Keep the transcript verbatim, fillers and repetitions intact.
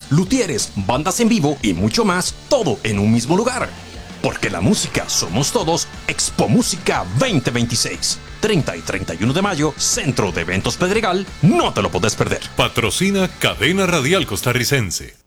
luthieres, bandas en vivo y mucho más, todo en un mismo lugar. Porque la música somos todos. Expo Música veinte veintiséis. treinta y treinta y uno de mayo, Centro de Eventos Pedregal. No te lo podés perder. Patrocina Cadena Radial Costarricense.